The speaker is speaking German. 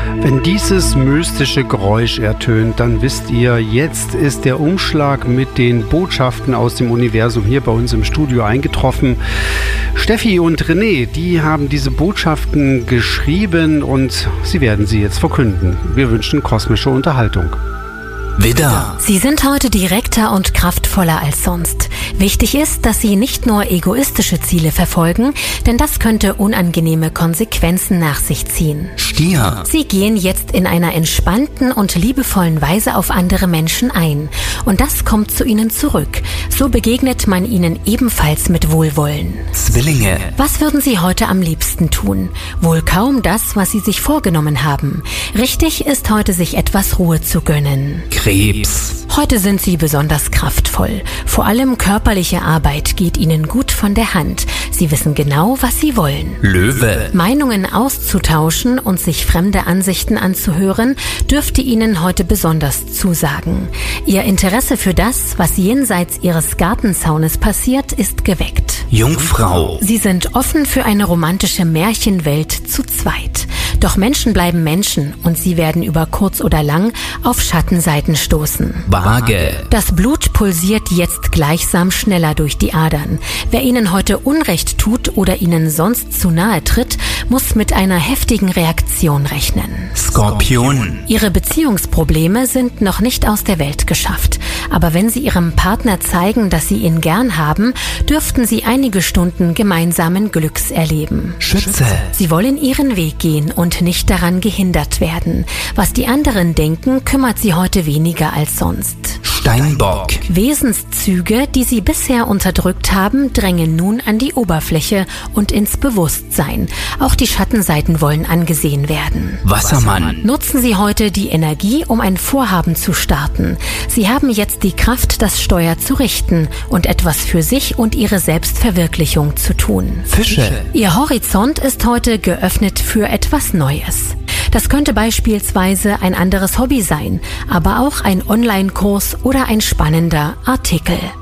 Wenn dieses mystische Geräusch ertönt, dann wisst ihr, jetzt ist der Umschlag mit den Botschaften aus dem Universum hier bei uns im Studio eingetroffen. Steffi und René, die haben diese Botschaften geschrieben und sie werden sie jetzt verkünden. Wir wünschen kosmische Unterhaltung. Widder. Sie sind heute direkter und kraftvoller als sonst. Wichtig ist, dass Sie nicht nur egoistische Ziele verfolgen, denn das könnte unangenehme Konsequenzen nach sich ziehen. Stier. Sie gehen jetzt in einer entspannten und liebevollen Weise auf andere Menschen ein. Und das kommt zu Ihnen zurück. So begegnet man Ihnen ebenfalls mit Wohlwollen. Zwillinge. Was würden Sie heute am liebsten tun? Wohl kaum das, was Sie sich vorgenommen haben. Richtig ist heute, sich etwas Ruhe zu gönnen. Krebs. Heute sind Sie besonders kraftvoll. Vor allem körperliche Arbeit geht Ihnen gut von der Hand. Sie wissen genau, was Sie wollen. Löwe. Meinungen auszutauschen und sich fremde Ansichten anzuhören, dürfte Ihnen heute besonders zusagen. Ihr Interesse für das, was jenseits Ihres Gartenzaunes passiert, ist geweckt. Jungfrau. Sie sind offen für eine romantische Märchenwelt zu zweit. Doch Menschen bleiben Menschen und sie werden über kurz oder lang auf Schattenseiten stoßen. Waage. Das Blut pulsiert jetzt gleichsam schneller durch die Adern. Wer Ihnen heute Unrecht tut oder Ihnen sonst zu nahe tritt, muss mit einer heftigen Reaktion rechnen. Skorpion. Ihre Beziehungsprobleme sind noch nicht aus der Welt geschafft. Aber wenn Sie Ihrem Partner zeigen, dass Sie ihn gern haben, dürften Sie einige Stunden gemeinsamen Glücks erleben. Schütze. Sie wollen Ihren Weg gehen und nicht daran gehindert werden. Was die anderen denken, kümmert Sie heute weniger als sonst. Steinbock. Wesenszüge, die Sie bisher unterdrückt haben, drängen nun an die Oberfläche und ins Bewusstsein. Auch die Schattenseiten wollen angesehen werden. Wassermann. Nutzen Sie heute die Energie, um ein Vorhaben zu starten. Sie haben jetzt die Kraft, das Steuer zu richten und etwas für sich und Ihre Selbstverwirklichung zu tun. Fische. Ihr Horizont ist heute geöffnet für etwas Neues. Das könnte beispielsweise ein anderes Hobby sein, aber auch ein Online-Kurs oder ein spannender Artikel.